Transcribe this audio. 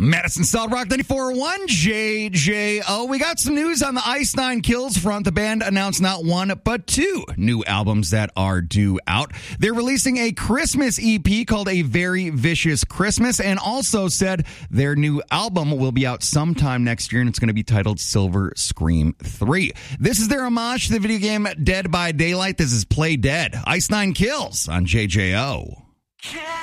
Madison Solid Rock 94.1 JJO. We got some news on the Ice Nine Kills front. The band announced not one, but two new albums that are due out. They're releasing a Christmas EP called A Very Vicious Christmas, and also said their new album will be out sometime next year, and it's going to be titled Silver Scream 3. This is their homage to the video game Dead by Daylight. This is Play Dead. Ice Nine Kills on JJO.